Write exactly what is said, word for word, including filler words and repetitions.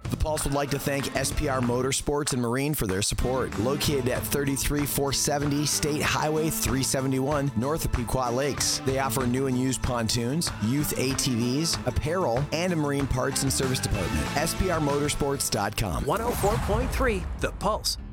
The Pulse would like to thank S P R Motorsports and Marine for their support. Located at thirty-three four seventy State Highway three seventy-one, north of Pequot Lakes. They offer new and used pontoons, youth A T Vs, apparel, and a marine parts and service department. S P R motorsports dot com. one oh four point three The Pulse.